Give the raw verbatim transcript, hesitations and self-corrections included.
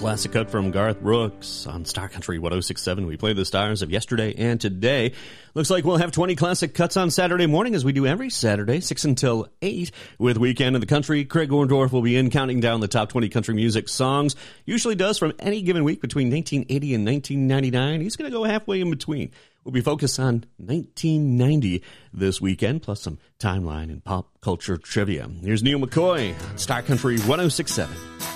classic cut from Garth Brooks on Star Country one oh six point seven. We play the stars of yesterday and today. Looks like we'll have twenty classic cuts on Saturday morning, as we do every Saturday, six until eight, with Weekend in the Country. Craig Orndorff will be in counting down the top twenty country music songs. Usually does from any given week between nineteen eighty and nineteen ninety-nine. He's going to go halfway in between. We'll be focused on nineteen ninety this weekend, plus some timeline and pop culture trivia. Here's Neil McCoy on Star Country one oh six point seven.